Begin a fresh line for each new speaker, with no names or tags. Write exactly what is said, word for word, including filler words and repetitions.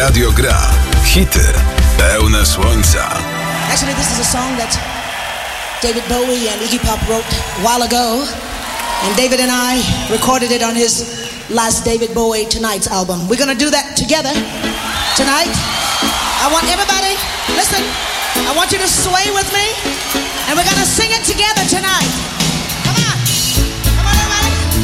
Radio gra hity pełne słońca.
Actually, this is a song that David Bowie and Iggy Pop wrote a while ago, and David and I recorded it on his last David Bowie Tonight's album. We're gonna do that together tonight. I want everybody, listen, I want you to sway with me, and we're gonna sing it together tonight.